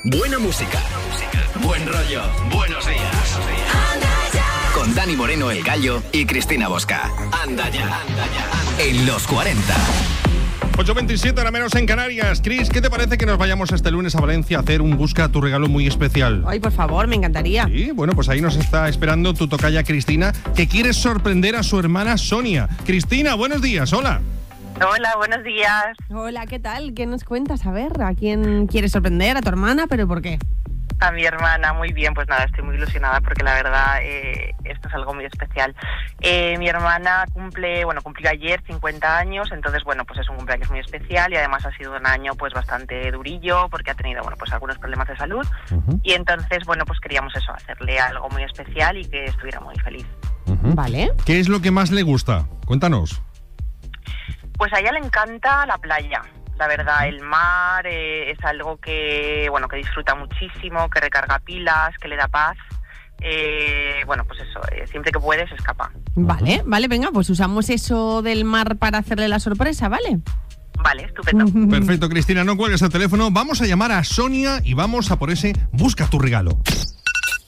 Buena música, buen rollo, buenos días. Con Dani Moreno, el Gallo, y Cristina Bosca. Anda ya, en los 40. 8:27, ahora menos en Canarias. Cris, ¿qué te parece que nos vayamos este lunes a Valencia a hacer un Busca tu regalo muy especial? Ay, por favor, me encantaría. Sí, bueno, pues ahí nos está esperando tu tocaya Cristina, que quiere sorprender a su hermana Sonia. Cristina, buenos días, hola. Hola, buenos días. Hola, ¿qué tal? ¿Qué nos cuentas? A ver, ¿a quién quieres sorprender? ¿A tu hermana? ¿Pero por qué? A mi hermana, muy bien, pues nada, estoy muy ilusionada porque la verdad esto es algo muy especial. Mi hermana cumplió ayer 50 años, entonces bueno, pues es un cumpleaños muy especial y además ha sido un año pues bastante durillo porque ha tenido pues algunos problemas de salud y entonces bueno, pues queríamos eso, hacerle algo muy especial y que estuviera muy feliz. Vale. ¿Qué es lo que más le gusta? Cuéntanos. Pues a ella le encanta la playa. La verdad, el mar es algo que disfruta muchísimo, que recarga pilas, que le da paz. Pues eso, siempre que puede se escapa. Vale, venga, pues usamos eso del mar para hacerle la sorpresa, ¿vale? Vale, estupendo. Perfecto, Cristina, no cuelgues el teléfono. Vamos a llamar a Sonia y vamos a por ese Busca tu regalo.